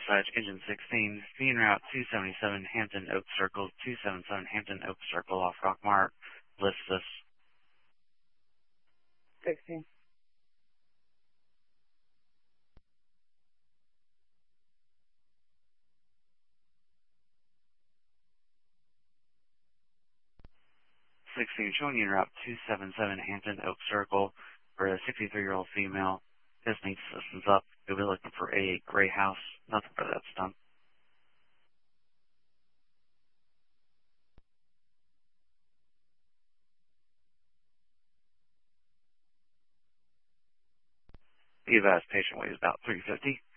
dispatch, engine 16, being route 277 Hampton Oak Circle, 277 Hampton Oak Circle off Rockmart, Listus. 16. Showing you route 277 Hampton Oak Circle for a 63-year-old female. Just needs assistance up. You'll be looking for a gray house. Nothing for that's done. The advised patient weighs about 350.